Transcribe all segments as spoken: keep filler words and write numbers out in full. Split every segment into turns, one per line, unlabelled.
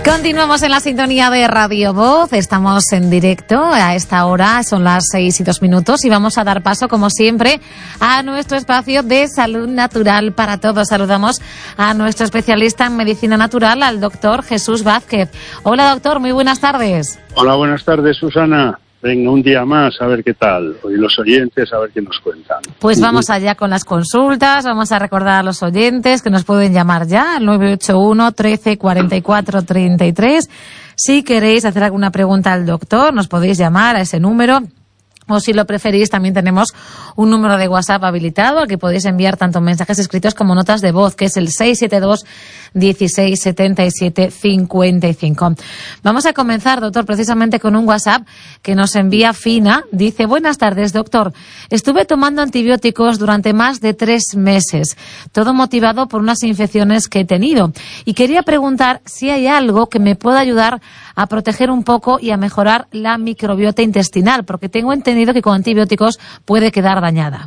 Continuamos en la sintonía de Radio Voz, estamos en directo a esta hora, son las seis y dos minutos y vamos a dar paso, como siempre, a nuestro espacio de salud natural para todos. Saludamos a nuestro especialista en medicina natural, al doctor Jesús Vázquez. Hola doctor, muy buenas tardes.
Hola, buenas tardes Susana. Venga, un día más, a ver qué tal. Y los oyentes, a ver qué nos cuentan.
Pues vamos allá con las consultas. Vamos a recordar a los oyentes que nos pueden llamar ya al nueve ocho uno, trece, cuarenta y cuatro, treinta y tres. Si queréis hacer alguna pregunta al doctor, nos podéis llamar a ese número. O si lo preferís, también tenemos un número de WhatsApp habilitado al que podéis enviar tanto mensajes escritos como notas de voz, que es el seis siete dos, dieciséis, setenta y siete, cincuenta y cinco. Vamos a comenzar, doctor, precisamente con un WhatsApp que nos envía Fina. Dice: buenas tardes, doctor. Estuve tomando antibióticos durante más de tres meses, todo motivado por unas infecciones que he tenido. Y quería preguntar si hay algo que me pueda ayudar a proteger un poco y a mejorar la microbiota intestinal, porque tengo entendido que con antibióticos puede quedar dañada.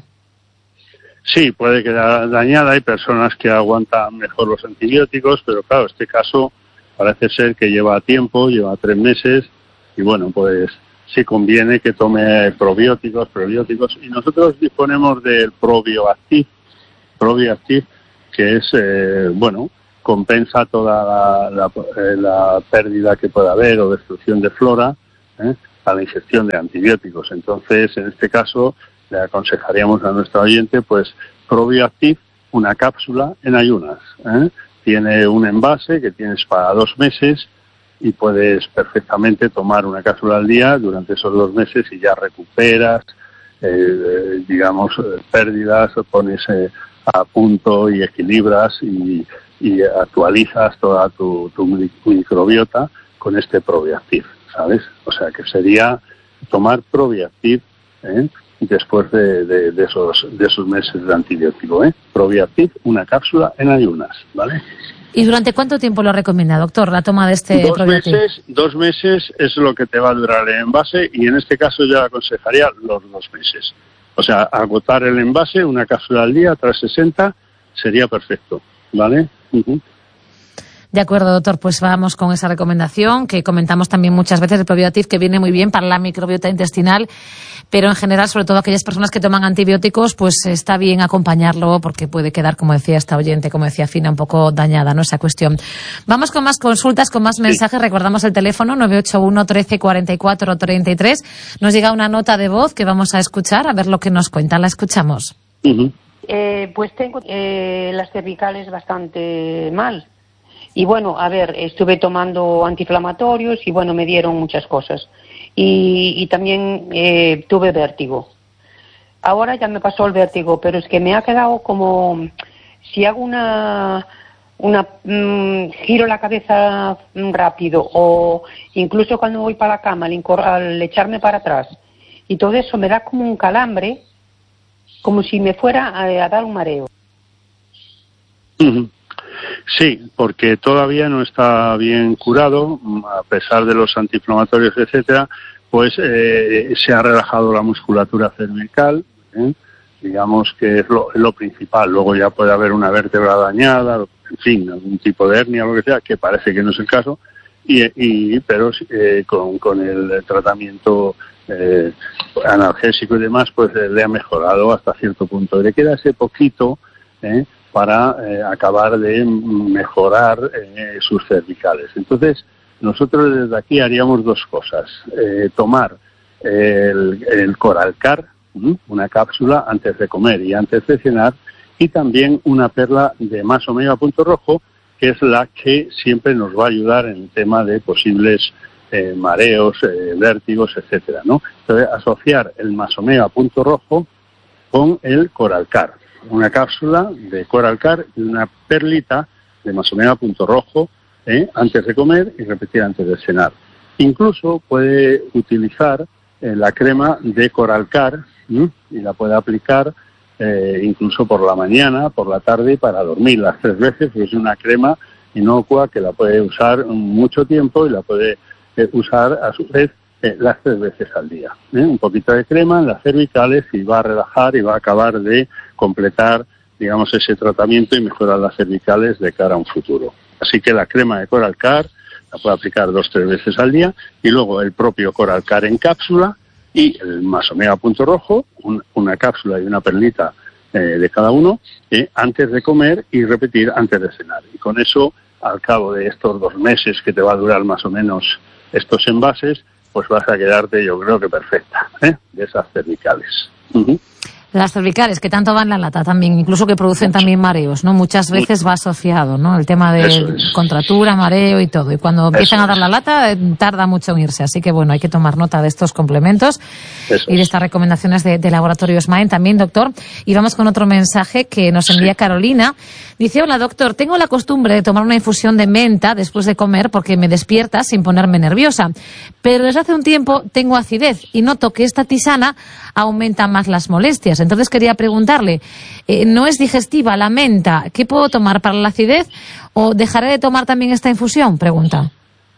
Sí, puede quedar dañada. Hay personas que aguantan mejor los antibióticos, pero claro, este caso parece ser que lleva tiempo, lleva tres meses, y bueno, pues sí conviene que tome probióticos, probióticos, y nosotros disponemos del ProbioActiv, ProbioActiv, que es, eh, bueno, compensa toda la, la, la pérdida que pueda haber o destrucción de flora, ¿eh? a la ingestión de antibióticos. Entonces, en este caso, le aconsejaríamos a nuestro oyente, pues, ProbioActiv, una cápsula en ayunas. ¿eh? Tiene un envase que tienes para dos meses y puedes perfectamente tomar una cápsula al día durante esos dos meses y ya recuperas, eh, digamos, pérdidas, pones eh, a punto y equilibras y, y actualizas toda tu, tu microbiota con este ProbioActiv, ¿sabes? O sea, que sería tomar ProbioActiv, ¿eh? después de, de, de esos de esos meses de antibiótico, ¿eh? ProbioActiv, una cápsula en ayunas, ¿vale?
¿Y durante cuánto tiempo lo recomienda, doctor, la toma de este
dos
ProbioActiv?
Meses, dos meses es lo que te va a durar el envase, y en este caso yo aconsejaría los dos meses. O sea, agotar el envase, una cápsula al día, tras sesenta, sería perfecto, ¿vale? Uh-huh.
De acuerdo, doctor, pues vamos con esa recomendación que comentamos también muchas veces, el ProbioActiv, que viene muy bien para la microbiota intestinal, pero en general, sobre todo aquellas personas que toman antibióticos, pues está bien acompañarlo porque puede quedar, como decía esta oyente, como decía Fina, un poco dañada, ¿no?, esa cuestión. Vamos con más consultas, con más mensajes. Sí. Recordamos el teléfono nueve ocho uno, trece, cuarenta y cuatro, treinta y tres. Nos llega una nota de voz que vamos a escuchar, a ver lo que nos cuenta. La escuchamos.
Uh-huh.
Eh, pues tengo eh, las cervicales bastante mal. Y bueno, a ver, estuve tomando antiinflamatorios y bueno, me dieron muchas cosas. Y, y también eh, tuve vértigo. Ahora ya me pasó el vértigo, pero es que me ha quedado como, si hago una, una mmm, giro la cabeza rápido, o incluso cuando voy para la cama, al, incor- al echarme para atrás, y todo eso me da como un calambre, como si me fuera a, a dar un mareo.
Uh-huh. Sí, porque todavía no está bien curado, a pesar de los antiinflamatorios, etcétera, pues eh, se ha relajado la musculatura cervical, ¿eh? digamos que es lo, es lo principal. Luego ya puede haber una vértebra dañada, en fin, algún tipo de hernia o lo que sea, que parece que no es el caso, y, y pero eh, con, con el tratamiento eh, analgésico y demás, pues eh, le ha mejorado hasta cierto punto. Le queda ese poquito, ¿eh? para eh, acabar de mejorar eh, sus cervicales. Entonces, nosotros desde aquí haríamos dos cosas. Eh, tomar el, el Coralcar, ¿sí? una cápsula antes de comer y antes de cenar, y también una perla de más omega punto rojo, que es la que siempre nos va a ayudar en el tema de posibles eh, mareos, eh, vértigos, etcétera, ¿no? Entonces, asociar el más omega punto rojo con el Coralcar. Una cápsula de Coralcar y una perlita de más omega punto rojo ¿eh? antes de comer y repetir antes de cenar. Incluso puede utilizar eh, la crema de Coralcar ¿sí? y la puede aplicar eh, incluso por la mañana, por la tarde y para dormir las tres veces, porque es una crema inocua que la puede usar mucho tiempo y la puede eh, usar a su vez eh, las tres veces al día. ¿eh? Un poquito de crema en las cervicales y va a relajar y va a acabar de completar, digamos, ese tratamiento y mejorar las cervicales de cara a un futuro. Así que la crema de Coralcar, la puede aplicar dos tres veces al día, y luego el propio Coralcar en cápsula y el más omega punto rojo, un, una cápsula y una perlita eh, de cada uno, eh, antes de comer y repetir antes de cenar. Y con eso, al cabo de estos dos meses que te va a durar más o menos estos envases, pues vas a quedarte, yo creo que perfecta, ¿eh? de esas cervicales. Uh-huh.
Las cervicales, que tanto van en la lata también, incluso que producen Mucho. también mareos, ¿no? Muchas veces va asociado, ¿no? El tema de es. contractura, mareo y todo. Y cuando empiezan Eso a dar es. la lata, tarda mucho en irse. Así que, bueno, hay que tomar nota de estos complementos Eso y de estas recomendaciones de, de Laboratorio Smain también, doctor. Y vamos con otro mensaje que nos envía sí. Carolina. Dice, hola, doctor, tengo la costumbre de tomar una infusión de menta después de comer porque me despierta sin ponerme nerviosa. Pero desde hace un tiempo tengo acidez y noto que esta tisana aumenta más las molestias. Entonces quería preguntarle, eh, ¿no es digestiva la menta? ¿Qué puedo tomar para la acidez? ¿O dejaré de tomar también esta infusión? Pregunta.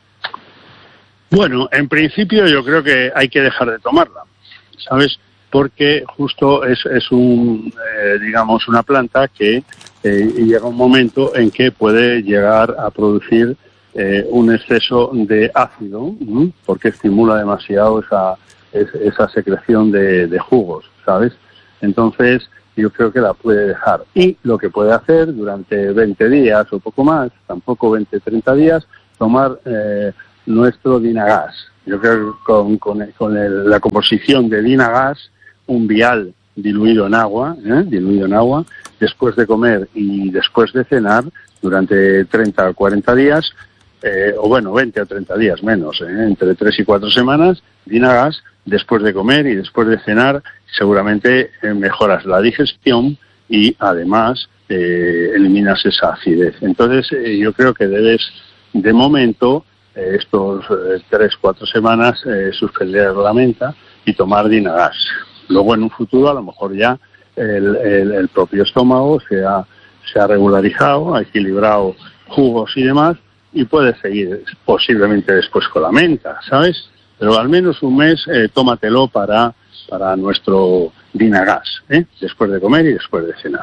Bueno, en principio yo creo que hay que dejar de tomarla, ¿sabes? Porque justo es, es un, eh, digamos, una planta que eh, llega un momento en que puede llegar a producir eh, un exceso de ácido, ¿no? Porque estimula demasiado esa, esa secreción de, de jugos, ¿sabes? Entonces, yo creo que la puede dejar. Y lo que puede hacer durante veinte días o poco más, tampoco veinte, treinta días, tomar eh, nuestro Dinagas. Yo creo que con, con, con el, la composición de Dinagas, un vial diluido en agua, ¿eh? diluido en agua, después de comer y después de cenar, durante treinta o cuarenta días, eh, o bueno, veinte o treinta días menos, ¿eh? entre tres y cuatro semanas, Dinagas, después de comer y después de cenar, seguramente eh, mejoras la digestión y además eh, eliminas esa acidez. Entonces eh, yo creo que debes de momento eh, estos eh, tres, cuatro semanas eh, suspender la menta y tomar Dinagas. Luego en un futuro a lo mejor ya el, el, el propio estómago se ha, se ha regularizado, ha equilibrado jugos y demás y puedes seguir posiblemente después con la menta, ¿sabes? Pero al menos un mes eh, tómatelo para, para nuestro Dinagas, ¿eh? después de comer y después de cenar.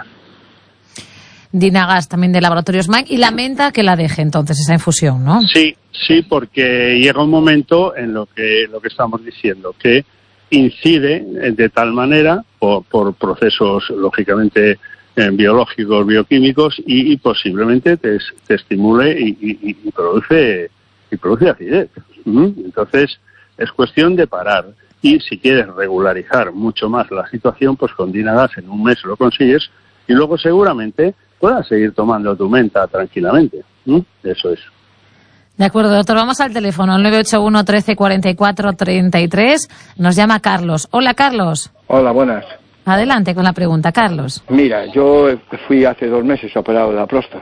Dinagas también de Laboratorio Smain y la menta que la deje entonces, esa infusión, ¿no?
Sí, sí, porque llega un momento en lo que, lo que estamos diciendo, que incide de tal manera, por, por procesos lógicamente eh, biológicos, bioquímicos, y, y posiblemente te, te estimule y, y, y produce y produce acidez. ¿Mm? Entonces, es cuestión de parar. Y si quieres regularizar mucho más la situación, pues con Dinagas en un mes lo consigues y luego seguramente puedas seguir tomando tu menta tranquilamente. ¿Mm? Eso es.
De acuerdo, doctor. Vamos al teléfono, al nueve ocho uno, trece, cuarenta y cuatro, treinta y tres. Nos llama Carlos. Hola, Carlos.
Hola, buenas.
Adelante con la pregunta, Carlos.
Mira, yo fui hace dos meses operado de la próstata.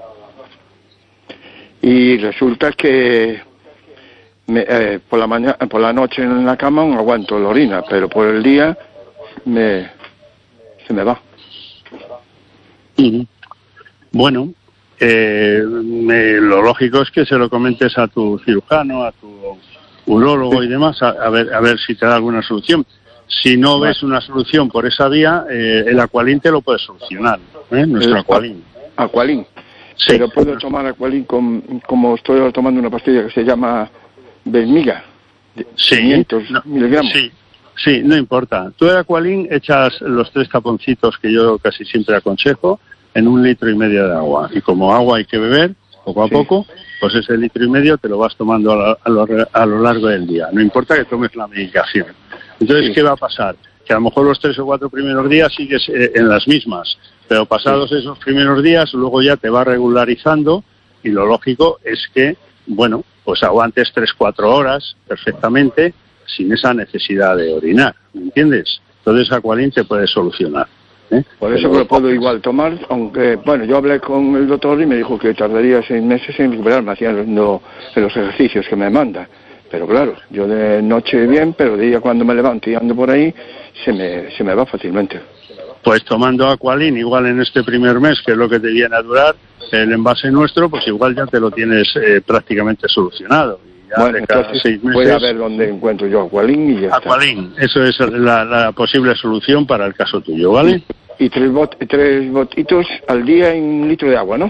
Y resulta que me, eh, por la mañana, por la noche en la cama no aguanto la orina, pero por el día me se me va.
Uh-huh. Bueno, eh, me, lo lógico es que se lo comentes a tu cirujano, a tu urólogo y demás, a, a ver a ver si te da alguna solución. Si no ves una solución por esa vía, eh, el Aqualin te lo puede solucionar, ¿eh? Nuestro Aqualin.
Aqualin. Sí. Pero puedo tomar Aqualin con, como estoy tomando una pastilla que se llama Belmiga,
sí,
quinientos
no,
miligramos.
Sí, sí, no importa. Tú el Aqualin echas los tres taponcitos que yo casi siempre aconsejo en un litro y medio de agua. Y como agua hay que beber, poco a sí. poco, pues ese litro y medio te lo vas tomando a lo, a lo, a lo largo del día. No importa que tomes la medicación. Entonces, sí. ¿qué va a pasar? Que a lo mejor los tres o cuatro primeros días sigues eh, en las mismas, pero pasados sí. esos primeros días, luego ya te va regularizando y lo lógico es que, bueno, pues aguantes tres, cuatro horas perfectamente sin esa necesidad de orinar, ¿me entiendes? Entonces Aqualin te puede solucionar. ¿eh?
Por eso que lo puedo igual tomar, aunque, bueno, yo hablé con el doctor y me dijo que tardaría seis meses en recuperarme haciendo los ejercicios que me manda. Pero claro, yo de noche bien, pero de día cuando me levanto y ando por ahí, se me, se me va fácilmente.
Pues tomando Aqualin, igual en este primer mes, que es lo que te viene a durar, el envase nuestro, pues igual ya te lo tienes eh, prácticamente solucionado. Y ya
bueno,
de cada
entonces
seis meses,
voy a ver dónde encuentro yo Aqualin y ya
Aqualin, está. Eso es la, la posible solución para el caso tuyo, ¿vale?
Y, y tres, bot, tres botitos al día en un litro de agua, ¿no?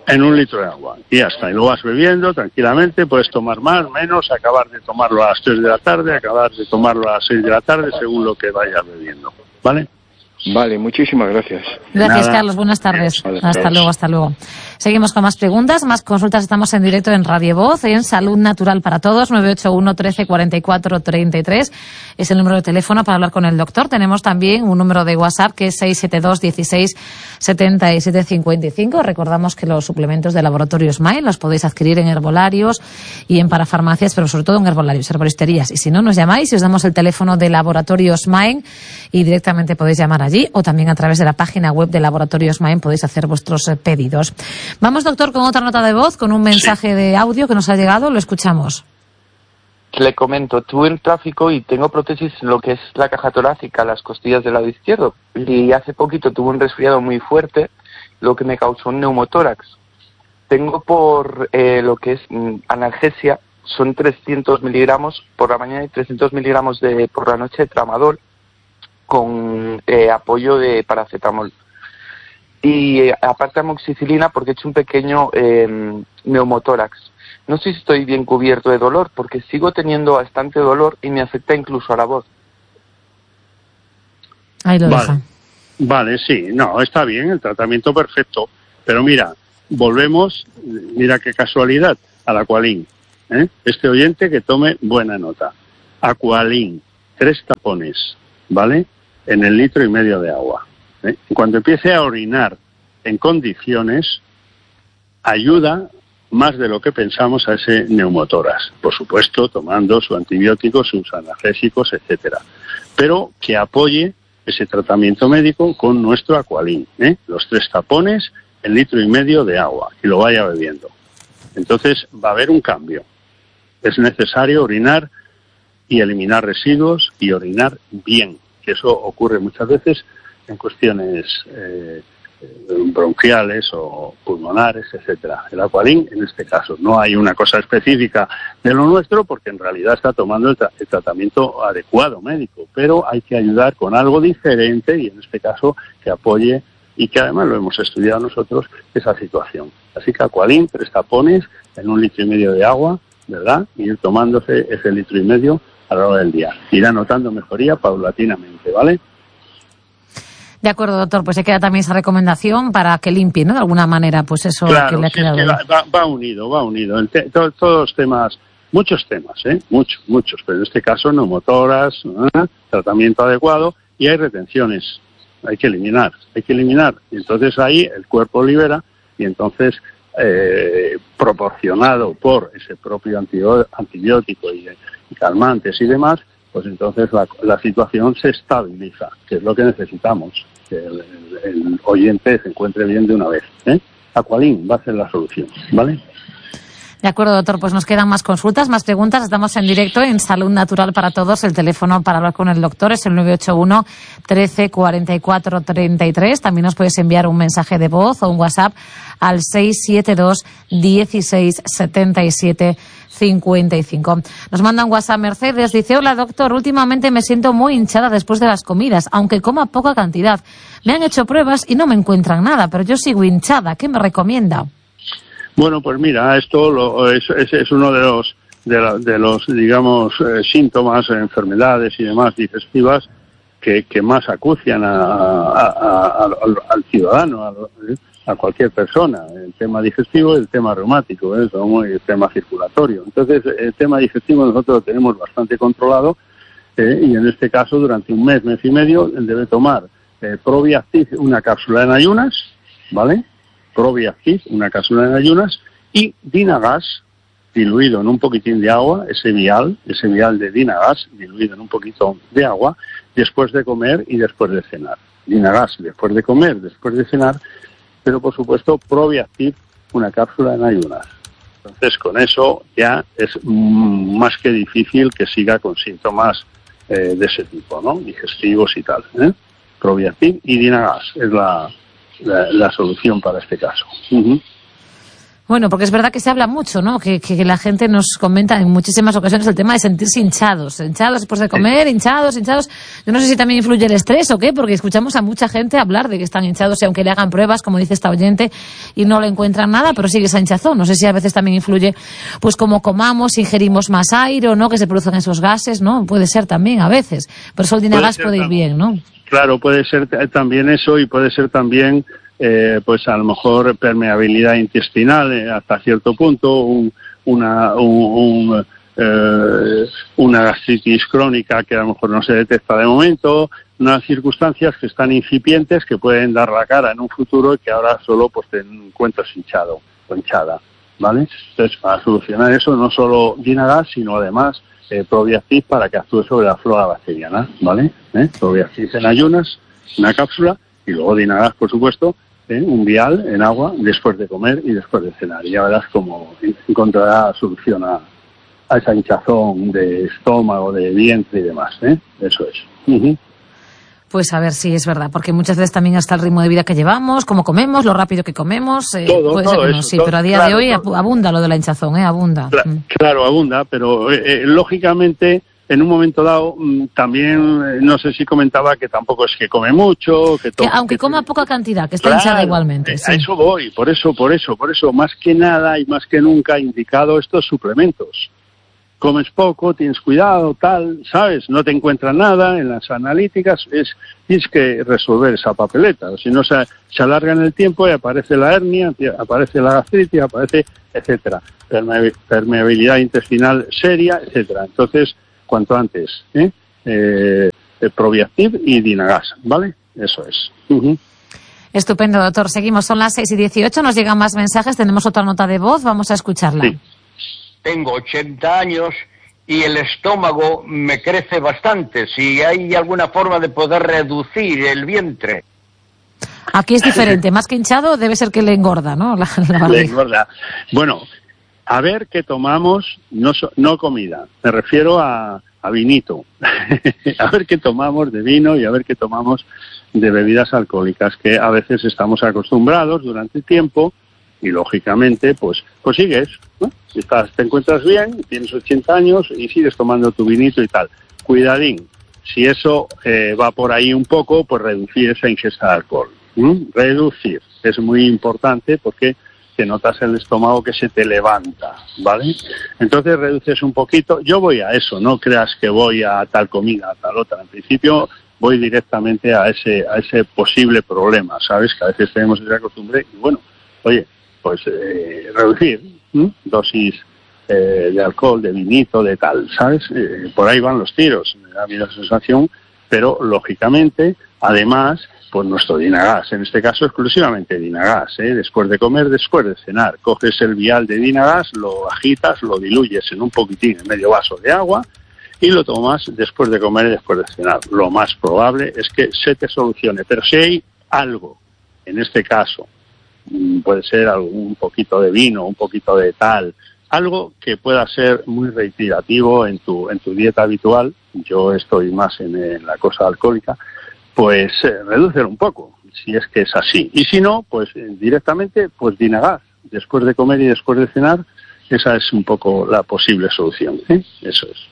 En un litro de agua. Y ya está. Y lo vas bebiendo tranquilamente. Puedes tomar más, menos, acabar de tomarlo a las tres de la tarde, acabar de tomarlo a las seis de la tarde, según lo que vayas bebiendo. ¿Vale?
Vale, muchísimas gracias.
Gracias,
Nada.
Carlos. Buenas tardes.
Vale,
hasta
gracias.
luego, hasta luego. Seguimos con más preguntas, más consultas. Estamos en directo en Radio Voz, en Salud Natural para Todos, nueve ocho uno, trece, cuarenta y cuatro, treinta y tres. Es el número de teléfono para hablar con el doctor. Tenemos también un número de WhatsApp que es seis siete dos, dieciséis, setenta y siete, cincuenta y cinco. Recordamos que los suplementos de Laboratorio Smile los podéis adquirir en herbolarios y en parafarmacias, pero sobre todo en herbolarios, herboristerías. Y si no, nos llamáis y os damos el teléfono de Laboratorio Smile y directamente podéis llamar allí, o también a través de la página web de Laboratorio Smile podéis hacer vuestros eh, pedidos. Vamos, doctor, con otra nota de voz, con un mensaje sí. de audio que nos ha llegado. Lo escuchamos.
Le comento, tuve el tráfico y tengo prótesis en lo que es la caja torácica, las costillas del lado izquierdo. Y hace poquito tuve un resfriado muy fuerte, lo que me causó un neumotórax. Tengo por eh, lo que es mm, analgesia, son trescientos miligramos por la mañana y trescientos miligramos de, por la noche de tramadol, con eh, apoyo de paracetamol. Y eh, aparte amoxicilina porque he hecho un pequeño eh, neumotórax. No sé si estoy bien cubierto de dolor porque sigo teniendo bastante dolor y me afecta incluso a la voz.
Ahí lo
vale.
deja.
Vale, sí, no, está bien, el tratamiento perfecto. Pero mira, volvemos, mira qué casualidad, al Aqualin. ¿eh? Este oyente que tome buena nota. Aqualin, tres tapones, ¿vale? En el litro y medio de agua. ¿eh? Cuando empiece a orinar en condiciones, ayuda más de lo que pensamos a ese neumotórax. Por supuesto, tomando su antibiótico, sus analgésicos, etcétera. Pero que apoye ese tratamiento médico con nuestro Aqualin. ¿eh? Los tres tapones en litro y medio de agua y lo vaya bebiendo. Entonces va a haber un cambio. Es necesario orinar y eliminar residuos y orinar bien, que eso ocurre muchas veces en cuestiones eh, bronquiales o pulmonares, etcétera. El Aqualin, en este caso, no hay una cosa específica de lo nuestro porque en realidad está tomando el, tra- el tratamiento adecuado médico, pero hay que ayudar con algo diferente y en este caso que apoye y que además lo hemos estudiado nosotros esa situación. Así que Aqualin, tres tapones en un litro y medio de agua, ¿verdad? Y ir tomándose ese litro y medio a lo largo del día. Irá notando mejoría paulatinamente, ¿vale?
De acuerdo, doctor, pues se queda también esa recomendación para que limpie, ¿no? De alguna manera, pues eso
claro,
que le ha
sí,
quedado.
es que va, va, va unido, va unido. El te, to, todos los temas, muchos temas, ¿eh? Muchos, muchos, pero en este caso neumotoras, ¿eh? Tratamiento adecuado y hay retenciones. Hay que eliminar, hay que eliminar. Y entonces ahí el cuerpo libera y entonces, eh, proporcionado por ese propio antibiótico y, y calmantes y demás, pues entonces la, la situación se estabiliza, que es lo que necesitamos, que el, el, el oyente se encuentre bien de una vez. ¿eh? Aqualin va a ser la solución, ¿vale?
De acuerdo, doctor, pues nos quedan más consultas, más preguntas. Estamos en directo en Salud Natural para Todos. El teléfono para hablar con el doctor es el nueve ocho uno, trece, cuarenta y cuatro, treinta y tres. También nos puedes enviar un mensaje de voz o un WhatsApp al seis siete dos, dieciséis, setenta y siete, cincuenta y cinco. Nos manda un WhatsApp Mercedes. Dice, hola doctor, últimamente me siento muy hinchada después de las comidas, aunque coma poca cantidad. Me han hecho pruebas y no me encuentran nada, pero yo sigo hinchada. ¿Qué me recomienda?
Bueno, pues mira, esto lo, es, es, es uno de los, de, la, de los digamos, eh, síntomas, enfermedades y demás digestivas que, que más acucian a, a, a, a, al ciudadano, a, a cualquier persona. El tema digestivo y el tema reumático, ¿eh? Como el tema circulatorio. Entonces, el tema digestivo nosotros lo tenemos bastante controlado eh, y en este caso, durante un mes, mes y medio, debe tomar eh, Probiactiv, una cápsula en ayunas, ¿vale? Probiactiv, una cápsula en ayunas, y Dinagas, diluido en un poquitín de agua, ese vial, ese vial de Dinagas, diluido en un poquito de agua, después de comer y después de cenar. Dinagas después de comer, después de cenar, pero por supuesto Probiactiv, una cápsula en ayunas. Entonces con eso ya es mm, más que difícil que siga con síntomas eh, de ese tipo, ¿no? Digestivos y tal. ¿eh? Probiactiv y Dinagas es la... La, la solución para este caso. Uh-huh.
Bueno, porque es verdad que se habla mucho, ¿no? Que, que la gente nos comenta en muchísimas ocasiones el tema de sentirse hinchados. Hinchados después de comer, hinchados, hinchados. Yo no sé si también influye el estrés o qué, porque escuchamos a mucha gente hablar de que están hinchados y aunque le hagan pruebas, como dice esta oyente, y no le encuentran nada, pero sigue esa hinchazón. No sé si a veces también influye, pues como comamos, ingerimos más aire o no, que se producen esos gases, ¿no? Puede ser también a veces. Por eso el Dynagas puede, puede ir bien, ¿no?
Claro, puede ser también eso y puede ser también... Eh, pues a lo mejor permeabilidad intestinal eh, hasta cierto punto, un, una, un, un, eh, una gastritis crónica que a lo mejor no se detecta de momento, unas circunstancias que están incipientes que pueden dar la cara en un futuro y que ahora solo pues te encuentras hinchado o hinchada, ¿vale? Entonces, para solucionar eso, no solo Dynagas, sino además eh, Probiactiv para que actúe sobre la flora bacteriana, ¿vale? ¿Eh? Probiactiv en ayunas, una cápsula, y luego Dynagas, por supuesto, ¿eh? un vial en agua después de comer y después de cenar. Y ya verás cómo encontrará solución a, a esa hinchazón de estómago, de vientre y demás. ¿eh? Eso es. Uh-huh.
Pues a ver si es verdad, porque muchas veces también hasta el ritmo de vida que llevamos, cómo comemos, lo rápido que comemos, eh,
todo,
puede
todo
ser que
eso,
no, sí,
todo,
pero a día
claro,
de hoy
todo.
abunda lo de la hinchazón, ¿eh? Abunda.
Claro,
Mm.
claro abunda, pero eh, eh, lógicamente... En un momento dado, también, no sé si comentaba que tampoco es que come mucho, que,
que aunque que coma tiene... poca cantidad, que está
claro,
hinchada igualmente.
A
sí.
eso voy, por eso, por eso, por eso, más que nada y más que nunca indicado estos suplementos. Comes poco, tienes cuidado, tal, ¿sabes? No te encuentras nada en las analíticas, es tienes que resolver esa papeleta. O si no, se, se alarga en el tiempo y aparece la hernia, aparece la gastritis, aparece, etcétera. Permeabilidad intestinal seria, etcétera. Entonces, cuanto antes, ¿eh? Eh, Probiactiv y Dynagas, ¿vale? Eso es. Uh-huh.
Estupendo, doctor. Seguimos, son las seis y dieciocho, nos llegan más mensajes, tenemos otra nota de voz, vamos a escucharla.
Sí.
Tengo ochenta años y el estómago me crece bastante. Si hay alguna forma de poder reducir el vientre.
Aquí es diferente, más que hinchado debe ser que le engorda, ¿no? La, la
le engorda. Bueno, a ver qué tomamos, no, no comida, me refiero a, a vinito. A ver qué tomamos de vino y a ver qué tomamos de bebidas alcohólicas, que a veces estamos acostumbrados durante tiempo y lógicamente pues pues sigues, ¿no? Estás, te encuentras bien, tienes ochenta años y sigues tomando tu vinito y tal. Cuidadín, si eso eh, va por ahí un poco, pues reducir esa ingesta de alcohol. ¿Mm? Reducir, es muy importante porque te notas el estómago que se te levanta, ¿vale? Entonces reduces un poquito. Yo voy a eso, no creas que voy a tal comida, a tal otra. En principio voy directamente a ese a ese posible problema, ¿sabes? Que a veces tenemos esa costumbre y bueno, oye, pues eh, reducir ¿m? dosis eh, de alcohol, de vinito, de tal, ¿sabes? Eh, por ahí van los tiros, me da a mí la sensación, pero lógicamente, además, pues nuestro Dynagas, en este caso exclusivamente Dynagas, ¿eh? Después de comer, después de cenar, coges el vial de Dynagas, lo agitas, lo diluyes en un poquitín, en medio vaso de agua, y lo tomas después de comer y después de cenar. Lo más probable es que se te solucione, pero si hay algo, en este caso, puede ser algún poquito de vino, un poquito de tal, algo que pueda ser muy reiterativo en tu en tu dieta habitual, yo estoy más en, en la cosa alcohólica, pues eh, reducir un poco, si es que es así. Y si no, pues eh, directamente, pues Dynagas, después de comer y después de cenar, esa es un poco la posible solución, ¿eh? Eso es.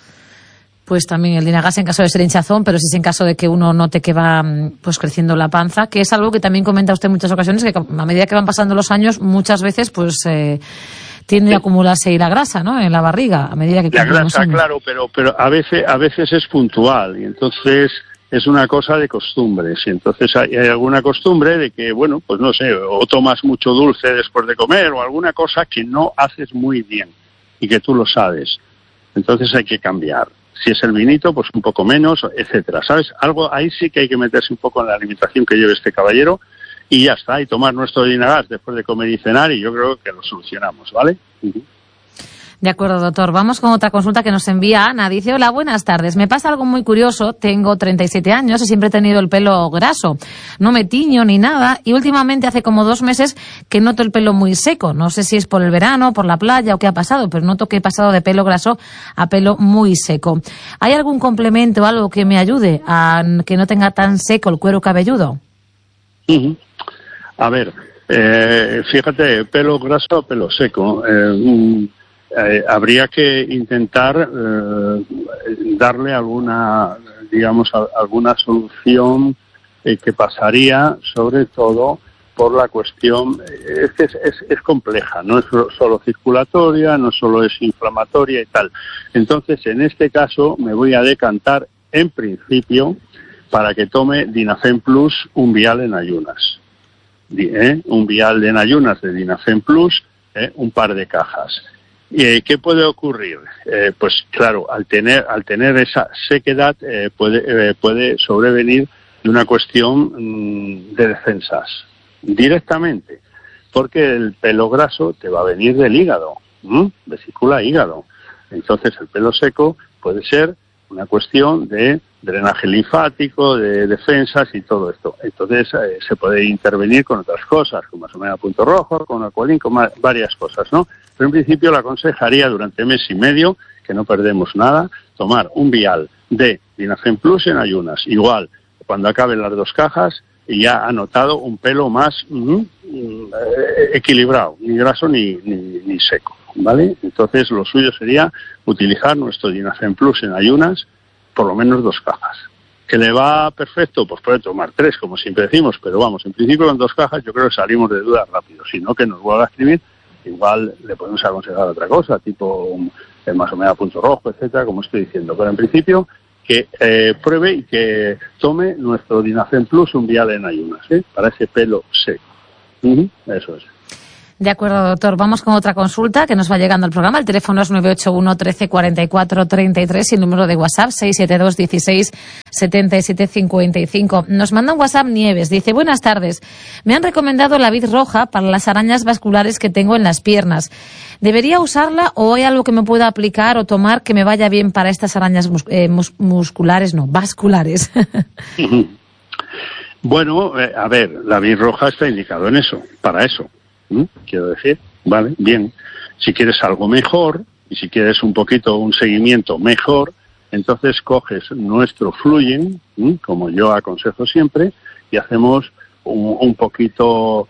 Pues también el Dynagas en caso de ser hinchazón, pero si es en caso de que uno note que va pues creciendo la panza, que es algo que también comenta usted en muchas ocasiones, que a medida que van pasando los años, muchas veces pues eh, tiende sí. a acumularse ahí la grasa, ¿no? En la barriga, a medida que
la grasa, claro, pero pero a veces a veces es puntual y entonces es una cosa de costumbres y entonces hay, hay alguna costumbre de que, bueno, pues no sé, o tomas mucho dulce después de comer o alguna cosa que no haces muy bien y que tú lo sabes. Entonces hay que cambiar. Si es el vinito, pues un poco menos, etcétera. ¿Sabes? Algo ahí sí que hay que meterse un poco en la alimentación que lleve este caballero y ya está, y tomar nuestro Dynagas después de comer y cenar y yo creo que lo solucionamos, ¿vale? Uh-huh.
De acuerdo, doctor. Vamos con otra consulta que nos envía Ana. Dice, hola, buenas tardes. Me pasa algo muy curioso. Tengo treinta y siete años y siempre he tenido el pelo graso. No me tiño ni nada y últimamente hace como dos meses que noto el pelo muy seco. No sé si es por el verano, por la playa o qué ha pasado, pero noto que he pasado de pelo graso a pelo muy seco. ¿Hay algún complemento o algo que me ayude a que no tenga tan seco el cuero cabelludo?
Uh-huh. A ver, Eh, fíjate, pelo graso o pelo seco. Eh, eh, habría que intentar eh, darle alguna, digamos, a, alguna solución eh, que pasaría sobre todo por la cuestión, es que es, es, es compleja, no es solo circulatoria, no solo es inflamatoria y tal. Entonces, en este caso, me voy a decantar, en principio, para que tome Dinafen Plus un vial en ayunas. ¿Eh? Un vial en ayunas de Dinafen Plus, ¿eh? Un par de cajas. ¿Y qué puede ocurrir? Eh, pues claro, al tener, al tener esa sequedad, eh, puede, eh, puede sobrevenir de una cuestión mmm, de defensas. Directamente, porque el pelo graso te va a venir del hígado, ¿m? vesícula hígado. Entonces el pelo seco puede ser una cuestión de drenaje linfático, de defensas y todo esto. Entonces eh, se puede intervenir con otras cosas, con Masomea punto rojo, con Aqualin, con ma- varias cosas, ¿no? Pero en principio le aconsejaría durante mes y medio, que no perdemos nada, tomar un vial de Dinafen Plus en ayunas. Igual, cuando acaben las dos cajas, y ya ha notado un pelo más mm, mm, equilibrado, ni graso ni, ni, ni seco, ¿vale? Entonces lo suyo sería utilizar nuestro Dinafen Plus en ayunas, por lo menos dos cajas. ¿Que le va perfecto? Pues puede tomar tres, como siempre decimos, pero vamos, en principio con dos cajas yo creo que salimos de dudas rápido, si no que nos vuelva a escribir, igual le podemos aconsejar otra cosa, tipo el Masomea punto rojo, etcétera, como estoy diciendo, pero en principio que eh, pruebe y que tome nuestro Dinafen Plus un vial en ayunas, ¿eh? Para ese pelo seco. Uh-huh, eso es.
De acuerdo, doctor. Vamos con otra consulta que nos va llegando al programa. El teléfono es nueve ocho uno, trece, cuarenta y cuatro, treinta y tres y el número de WhatsApp seis siete dos, dieciséis, setenta y siete, cincuenta y cinco. Nos manda un WhatsApp Nieves. Dice, buenas tardes. Me han recomendado la vid roja para las arañas vasculares que tengo en las piernas. ¿Debería usarla o hay algo que me pueda aplicar o tomar que me vaya bien para estas arañas mus- eh, mus- musculares, no, vasculares?
Bueno, eh, a ver, la vid roja está indicado en eso, para eso. ¿Mm? Quiero decir, vale, bien. Si quieres algo mejor y si quieres un poquito un seguimiento mejor, entonces coges nuestro Fluyen, ¿m? como yo aconsejo siempre, y hacemos un, un poquito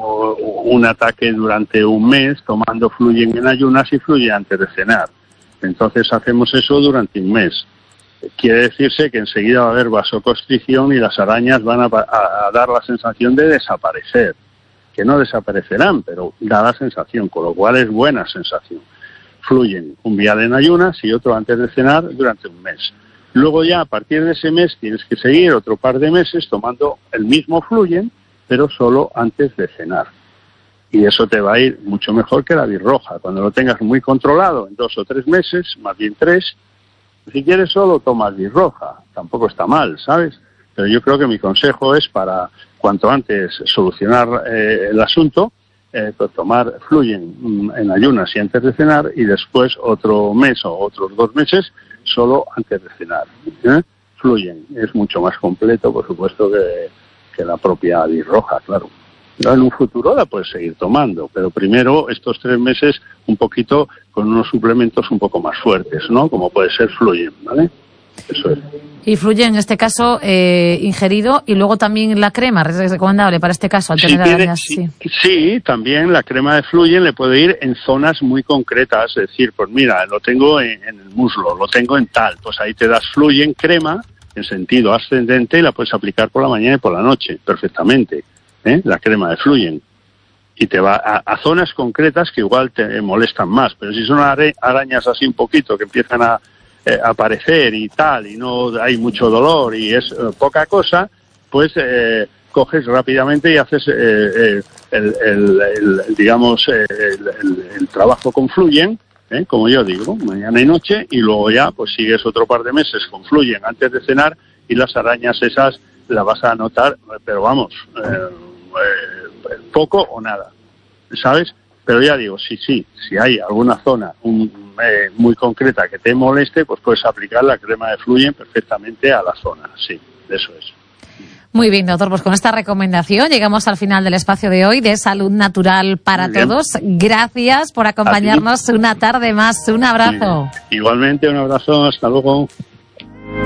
un ataque durante un mes tomando Fluyen en ayunas y Fluyen antes de cenar. Entonces hacemos eso durante un mes. Quiere decirse que enseguida va a haber vasoconstricción y las arañas van a, a, a dar la sensación de desaparecer. Que no desaparecerán, pero da la sensación, con lo cual es buena sensación. Fluyen un vial en ayunas y otro antes de cenar durante un mes. Luego ya a partir de ese mes tienes que seguir otro par de meses tomando el mismo Fluyen, pero solo antes de cenar. Y eso te va a ir mucho mejor que la vid roja. Cuando lo tengas muy controlado, en dos o tres meses, más bien tres, si quieres solo tomas vid roja. Tampoco está mal, ¿sabes? Pero yo creo que mi consejo es para cuanto antes solucionar eh, el asunto, eh, pues tomar Fluyen mm, en ayunas y antes de cenar y después otro mes o otros dos meses solo antes de cenar. ¿eh? Fluyen es mucho más completo, por supuesto, que, que la propia vid roja, claro. En un futuro la puedes seguir tomando, pero primero estos tres meses un poquito con unos suplementos un poco más fuertes, ¿no? Como puede ser Fluyen, ¿vale? Eso es.
Y Fluyen en este caso eh, ingerido y luego también la crema, ¿es recomendable para este caso al
si
tener
tiene,
arañas?
Sí, sí, también la crema de Fluyen le puede ir en zonas muy concretas, es decir, pues mira, lo tengo en, en el muslo, lo tengo en tal, pues ahí te das Fluyen crema en sentido ascendente y la puedes aplicar por la mañana y por la noche, perfectamente, ¿eh? La crema de Fluyen. Y te va a, a zonas concretas que igual te molestan más, pero si son are, arañas así un poquito que empiezan a Eh, aparecer y tal, y no hay mucho dolor y es eh, poca cosa, pues eh, coges rápidamente y haces eh, eh, el, el, el, digamos, eh, el, el, el trabajo con Fluyen, eh, como yo digo, mañana y noche, y luego ya pues sigues otro par de meses con Fluyen antes de cenar y las arañas esas las vas a notar, pero vamos, eh, eh, poco o nada, ¿sabes? Pero ya digo, sí, sí, si hay alguna zona un, eh, muy concreta que te moleste, pues puedes aplicar la crema de Fluyen perfectamente a la zona, sí, eso es.
Muy bien, doctor, pues con esta recomendación llegamos al final del espacio de hoy de Salud Natural para Todos. Gracias por acompañarnos una tarde más, un abrazo.
Igualmente, un abrazo, hasta luego.